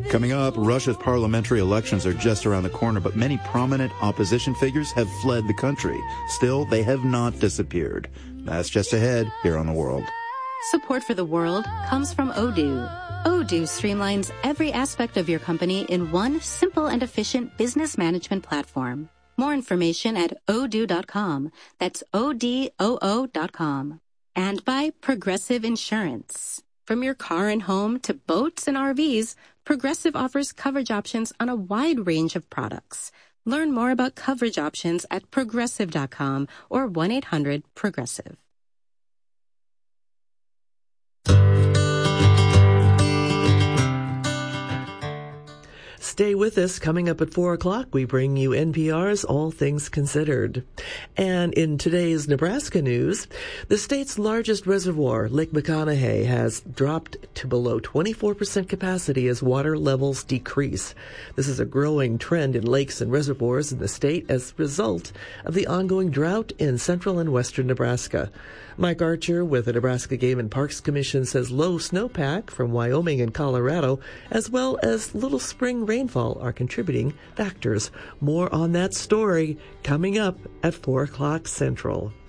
Coming up, Russia's parliamentary elections are just around the corner, but many prominent opposition figures have fled the country. Still, they have not disappeared. That's just ahead here on The World. Support for The World comes from Odoo. Odoo streamlines every aspect of your company in one simple and efficient business management platform. More information at odoo.com. That's ODOO.com. And by Progressive Insurance. From your car and home to boats and RVs, Progressive offers coverage options on a wide range of products. Learn more about coverage options at progressive.com or 1-800-PROGRESSIVE. Stay with us. Coming up at 4 o'clock, we bring you NPR's All Things Considered. And in today's Nebraska news, the state's largest reservoir, Lake McConaughey, has dropped to below 24% capacity as water levels decrease. This is a growing trend in lakes and reservoirs in the state as a result of the ongoing drought in central and western Nebraska. Mike Archer with the Nebraska Game and Parks Commission says low snowpack from Wyoming and Colorado, as well as little spring rainfall, are contributing factors. More on that story coming up at 4 o'clock Central.